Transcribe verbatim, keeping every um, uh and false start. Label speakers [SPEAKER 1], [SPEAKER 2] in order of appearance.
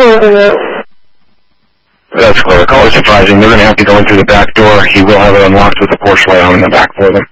[SPEAKER 1] That's clear. Caller surprising. They're going to have to go in through the back door. He will have it unlocked with the porch light on in the back for them.